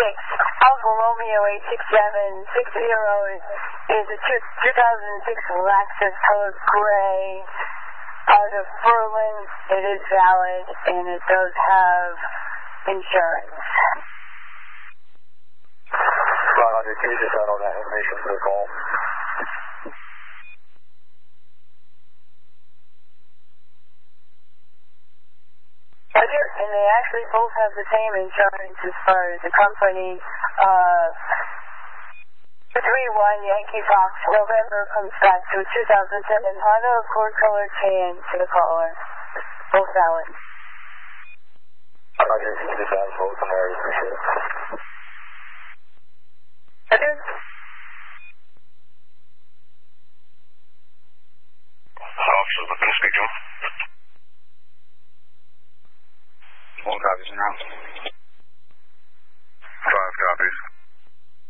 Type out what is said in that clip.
Alpha Romeo 86760 is a 2006 Lexus colored gray out of Berlin. It is valid and it does have insurance. Roger, can you just add all that information for the call? Roger, and they actually both have the same insurance as far as the company. 31 Yankee Fox November comes back to a 2007 Honda Accord color tan to the caller. Both valid. Roger, can you just add both and I appreciate it. Roger. Officer, looking to speak to him. One copies now. 5 copies.